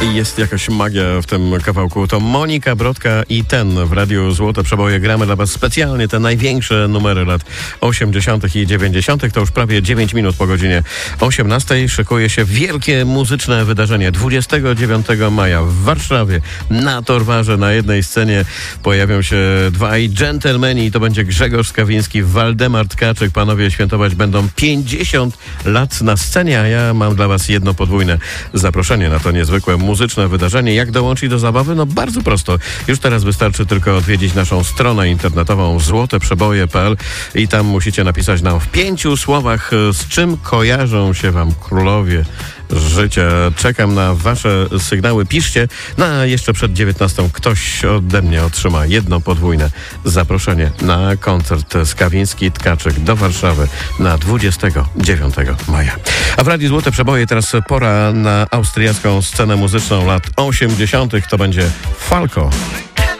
I jest jakaś magia w tym kawałku. To Monika Brodka i ten w Radiu Złote Przeboje. Gramy dla was specjalnie te największe numery lat 80. i 90. To już prawie 9 minut po godzinie 18. Szykuje się wielkie muzyczne wydarzenie. 29 maja w Warszawie na Torwarze na jednej scenie pojawią się dwaj dżentelmeni i to będzie Grzegorz Skawiński, Waldemar Tkaczyk. Panowie świętować będą 50 lat na scenie, a ja mam dla was jedno podwójne zaproszenie na to niezwykłe muzyczne wydarzenie. Jak dołączyć do zabawy? No bardzo prosto. Już teraz wystarczy tylko odwiedzić naszą stronę internetową złoteprzeboje.pl i tam musicie napisać nam w 5 słowach, z czym kojarzą się wam królowie życia. Czekam na wasze sygnały. Piszcie. No a jeszcze przed 19 ktoś ode mnie otrzyma jedno podwójne zaproszenie na koncert Skawiński-Tkaczyk do Warszawy na 29 maja. A w Radiu Złote Przeboje teraz pora na austriacką scenę muzyczną lat 80. To będzie Falco.